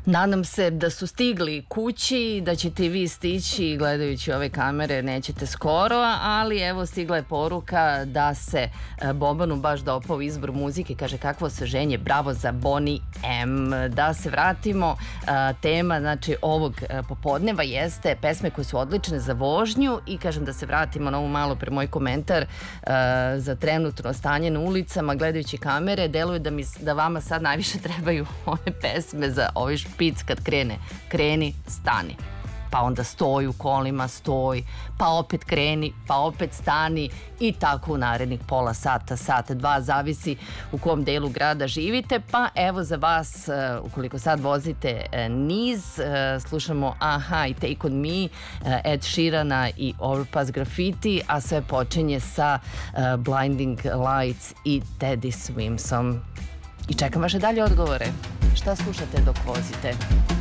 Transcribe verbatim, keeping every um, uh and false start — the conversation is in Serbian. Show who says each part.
Speaker 1: Nadam se da su stigli kući, da ćete i vi stići gledajući ove kamere, nećete skoro, ali evo stigla je poruka da se Bobanu baš dopao izbor muzike, kaže kakvo osveženje, bravo za Bonnie M. Da se vratimo, tema znači ovog popodneva jeste pesme koje su odlične za vožnju i kažem da se vratimo na ovu malo pre moj komentar za trenutno stanje na ulicama, gledajući kamere, deluje da, mi, da vama sad najviše trebaju one pesme za ovaj špic kad krene, kreni, stani. Pa onda stoj u kolima, stoj, pa opet kreni, pa opet stani i tako u narednih pola sata, sata, dva, zavisi u kom delu grada živite. Pa evo za vas, ukoliko sad vozite niz, slušamo Aha i Take On Me, Ed Sheerana i Overpass Graffiti, a sve počinje sa Blinding Lights i Teddy Swimsom. I čekam vaše dalje odgovore. Šta slušate dok vozite?